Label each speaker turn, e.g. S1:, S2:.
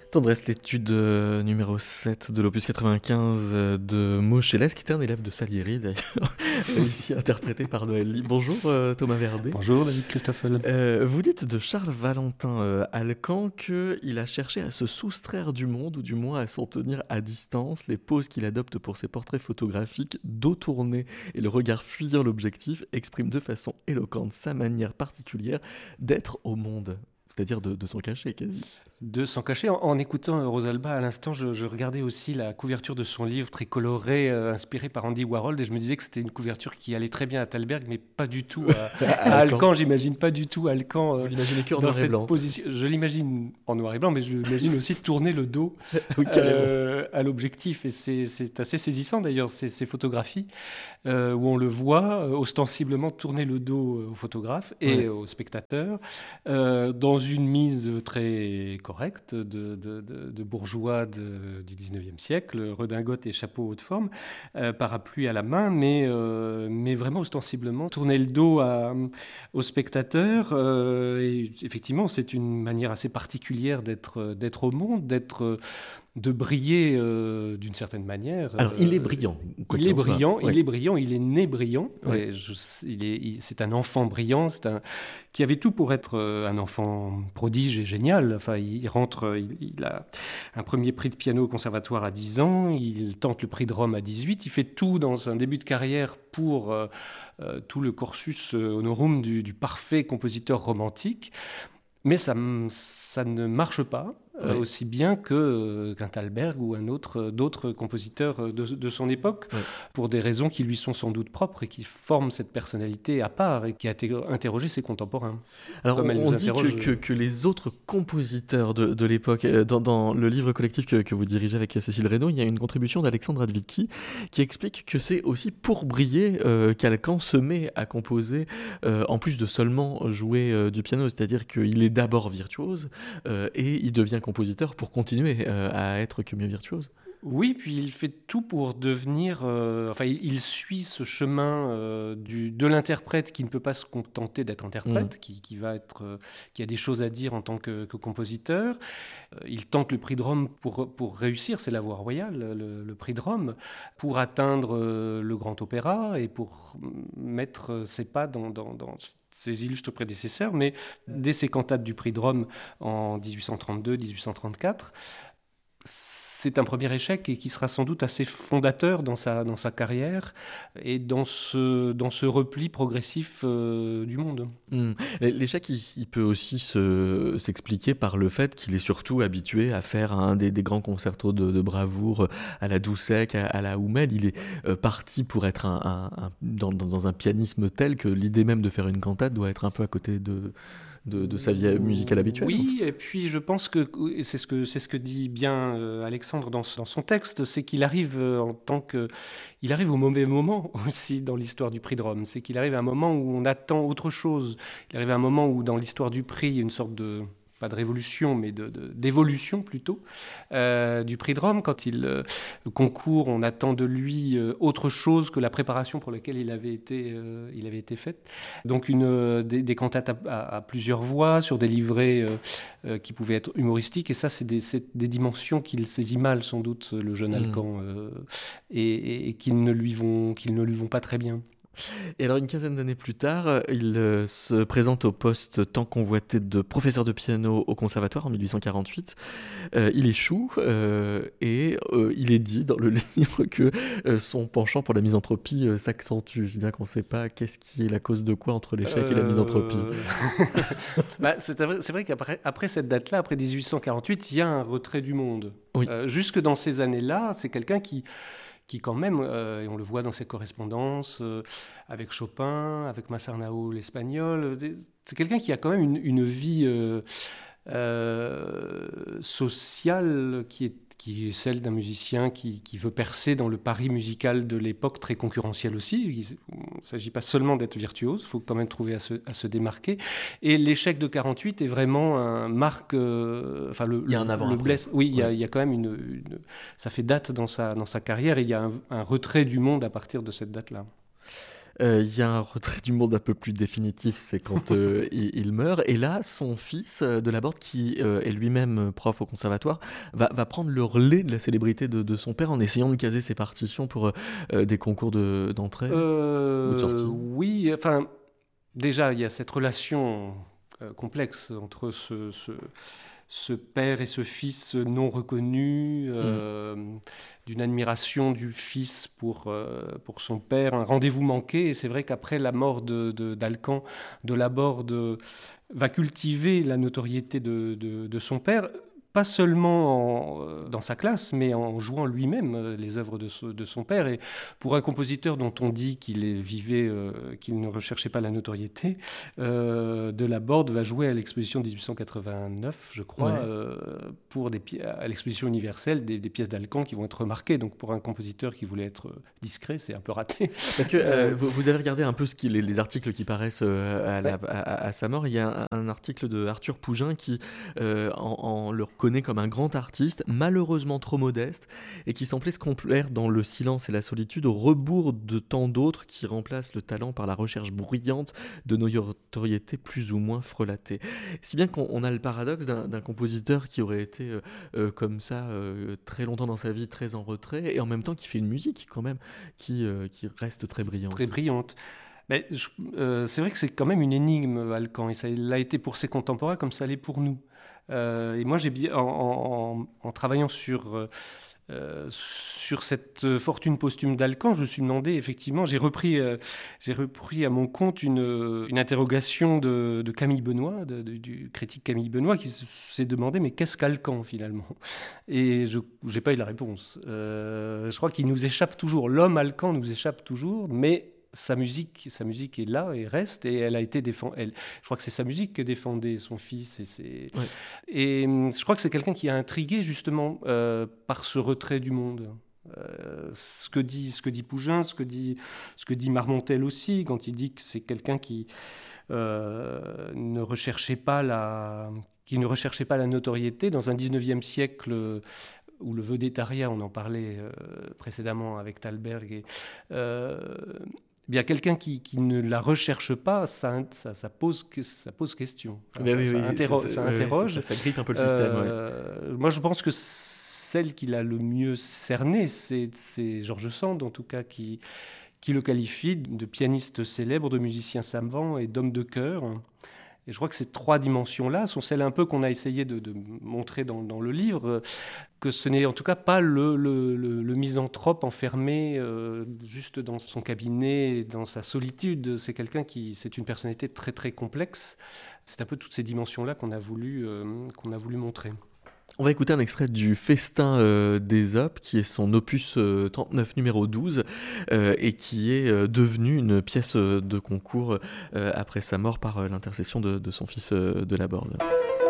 S1: Tendresse, l'étude numéro 7 de l'opus 95 de Moscheles, qui était un élève de Salieri d'ailleurs, ici interprété par Noël Lee. Bonjour Thomas Verdet.
S2: Bonjour David Christoffel.
S1: Vous dites de Charles Valentin Alcan qu'il a cherché à se soustraire du monde, ou du moins à s'en tenir à distance. Les poses qu'il adopte pour ses portraits photographiques, dos tourné et le regard fuyant l'objectif, expriment de façon éloquente sa manière particulière d'être au monde. C'est-à-dire de s'en cacher quasi.
S2: De s'en cacher. En écoutant Rosalba à l'instant, je regardais aussi la couverture de son livre très coloré, inspiré par Andy Warhol, et je me disais que c'était une couverture qui allait très bien à Thalberg, mais pas du tout à Alcan. J'imagine pas du tout Alcan
S1: Vous l'imaginez que en
S2: dans
S1: noir et
S2: cette
S1: blanc.
S2: position. Je l'imagine en noir et blanc, mais je l'imagine aussi tourner le dos
S1: Oui,
S2: à l'objectif. Et c'est assez saisissant d'ailleurs, ces photographies, où on le voit ostensiblement tourner le dos au photographe et au spectateur, dans une mise très correcte de bourgeois du 19e siècle, redingote et chapeau haute forme, parapluie à la main, mais vraiment ostensiblement tourner le dos au spectateur. Et effectivement, c'est une manière assez particulière d'être au monde, de briller d'une certaine manière.
S1: Alors, il est brillant.
S2: Il est brillant,
S1: ouais.
S2: il est brillant, il est né brillant.
S1: Ouais.
S2: C'est un enfant brillant, qui avait tout pour être un enfant prodige et génial. Enfin, il rentre, il a un premier prix de piano au conservatoire à 10 ans, il tente le prix de Rome à 18, il fait tout dans un début de carrière pour tout le cursus honorum du parfait compositeur romantique. Mais ça ne marche pas aussi bien qu'un Thalberg ou d'autres compositeurs de son époque, pour des raisons qui lui sont sans doute propres et qui forment cette personnalité à part et qui a interrogé ses contemporains.
S1: Alors on dit que les autres compositeurs de l'époque, dans le livre collectif que vous dirigez avec Cécile Reynaud, il y a une contribution d'Alexandre Advicki qui explique que c'est aussi pour briller qu'Alcan se met à composer, en plus de seulement jouer du piano, c'est-à-dire qu'il est d'abord virtuose et il devient compositeur pour continuer à être que mieux virtuose.
S2: Oui, puis il fait tout pour devenir... il suit ce chemin de l'interprète qui ne peut pas se contenter d'être interprète, qui a des choses à dire en tant que compositeur. Il tente le prix de Rome pour réussir, c'est la voie royale, le prix de Rome, pour atteindre le grand opéra et pour mettre ses pas dans ses illustres prédécesseurs, mais dès ses cantates du prix de Rome en 1832-1834, c'est un premier échec et qui sera sans doute assez fondateur dans sa carrière et dans ce repli progressif du monde.
S1: L'échec, il peut aussi s'expliquer par le fait qu'il est surtout habitué à faire un des grands concertos de bravoure à la Doucet, à la Hummel. Il est parti pour être dans un pianisme tel que l'idée même de faire une cantate doit être un peu à côté de sa vie musicale habituelle.
S2: Oui, et puis je pense que c'est ce que dit bien Alexandre dans son texte, c'est qu'il arrive il arrive au mauvais moment aussi dans l'histoire du prix de Rome. C'est qu'il arrive à un moment où on attend autre chose. Il arrive à un moment où dans l'histoire du prix, il y a une sorte de pas de révolution, mais d'évolution plutôt, du prix de Rome. Quand il concourt, on attend de lui autre chose que la préparation pour laquelle il avait été fait. Donc des cantates à plusieurs voix, sur des livrets qui pouvaient être humoristiques, et ça, c'est des dimensions qu'il saisit mal, sans doute, le jeune Alcan, et qui ne lui vont pas très bien.
S1: Et alors, une quinzaine d'années plus tard, il se présente au poste tant convoité de professeur de piano au conservatoire en 1848. Il échoue et il est dit dans le livre que son penchant pour la misanthropie s'accentue, si bien qu'on ne sait pas qu'est-ce qui est la cause de quoi entre l'échec et la misanthropie.
S2: C'est vrai qu'après cette date-là, après 1848, il y a un retrait du monde.
S1: Oui.
S2: Jusque dans ces années-là, c'est quelqu'un qui quand même, et on le voit dans ses correspondances avec Chopin, avec Massarnau l'espagnol, c'est quelqu'un qui a quand même une vie sociale qui est celle d'un musicien qui veut percer dans le Paris musical de l'époque, très concurrentiel aussi. Il ne s'agit pas seulement d'être virtuose, il faut quand même trouver à se démarquer. Et l'échec de 48 est vraiment un marque...
S1: il y a un avant.
S2: Blesse. Oui, il y a quand même ça fait date dans sa carrière, et il y a un retrait du monde à partir de cette date-là.
S1: Il y a un retrait du monde un peu plus définitif, c'est quand il meurt. Et là, son fils Delaborde, qui est lui-même prof au conservatoire, va prendre le relais de la célébrité de son père en essayant de caser ses partitions pour des concours d'entrée ou de sortie.
S2: Oui, enfin, déjà, il y a cette relation complexe entre ce père et ce fils non reconnu, d'une admiration du fils pour son père, un rendez-vous manqué. Et c'est vrai qu'après la mort d'Alcan, Delaborde va cultiver la notoriété de son père, pas seulement dans sa classe, mais en jouant lui-même les œuvres de son père. Et pour un compositeur dont on dit qu'il qu'il ne recherchait pas la notoriété, Delaborde va jouer à l'exposition de 1889, je crois, à l'exposition universelle des pièces d'Alcan qui vont être remarquées. Donc pour un compositeur qui voulait être discret, c'est un peu raté.
S1: Parce que vous avez regardé un peu les articles qui paraissent à sa mort. Il y a un article de Arthur Pougin qui en le reconnaît comme un grand artiste, malheureusement trop modeste, et qui semblait se complaire dans le silence et la solitude, au rebours de tant d'autres qui remplacent le talent par la recherche bruyante de notoriété plus ou moins frelatée. Si bien qu'on a le paradoxe d'un compositeur qui aurait été comme ça très longtemps dans sa vie, très en retrait, et en même temps qui fait une musique quand même qui reste très brillante.
S2: Très brillante. Mais c'est vrai que c'est quand même une énigme, Alcan, et ça l'a été pour ses contemporains comme ça l'est pour nous. Et moi, en travaillant sur cette fortune posthume d'Alcan, je me suis demandé, effectivement, j'ai repris à mon compte une interrogation de Camille Benoît, du critique Camille Benoît, qui s'est demandé, mais qu'est-ce qu'Alcan finalement ? Et je n'ai pas eu la réponse. Je crois qu'il nous échappe toujours, l'homme Alcan nous échappe toujours, mais sa musique est là et reste, et elle a été défendue. Je crois que c'est sa musique que défendait son fils. Et je crois que c'est quelqu'un qui a intrigué justement par ce retrait du monde. Ce que dit Pougin, ce que dit Marmontel aussi, quand il dit que c'est quelqu'un qui ne recherchait pas la notoriété dans un 19e siècle où le vedettariat, on en parlait précédemment avec Thalberg, bien quelqu'un qui ne la recherche pas, ça pose question. Ça interroge.
S1: Ça grippe un peu le système.
S2: Moi, je pense que celle qui l'a le mieux cerné, c'est George Sand, en tout cas, qui le qualifie de pianiste célèbre, de musicien savant et d'homme de chœur. Et je crois que ces trois dimensions-là sont celles un peu qu'on a essayé de montrer dans le livre, que ce n'est en tout cas pas le misanthrope enfermé juste dans son cabinet, dans sa solitude. C'est une personnalité très très complexe. C'est un peu toutes ces dimensions-là qu'on a voulu montrer.
S1: On va écouter un extrait du Festin d'Ésope, qui est son opus 39 numéro 12, et qui est devenu une pièce de concours après sa mort par l'intercession de son fils Delaborde.